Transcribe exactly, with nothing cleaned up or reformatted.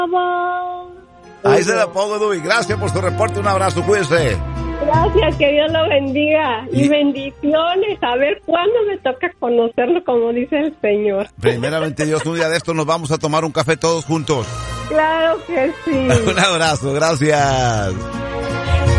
Ahí se la pongo, Dubi. Gracias por su reporte. Un abrazo, cuídese. Gracias, que Dios lo bendiga. Y, y bendiciones. A ver cuándo me toca conocerlo, como dice el Señor. Primeramente, Dios, un día de estos nos vamos a tomar un café todos juntos. Claro que sí. Un abrazo, gracias.